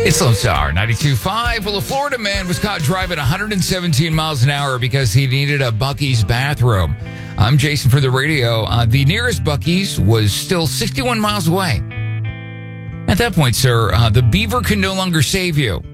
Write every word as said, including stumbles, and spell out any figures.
It's Lone Star ninety-two point five. Well, a Florida man was caught driving one hundred seventeen miles an hour because he needed a Buc-ee's bathroom. I'm Jason for the radio. Uh, the nearest Buc-ee's was still sixty-one miles away. At that point, sir, uh, the beaver can no longer save you.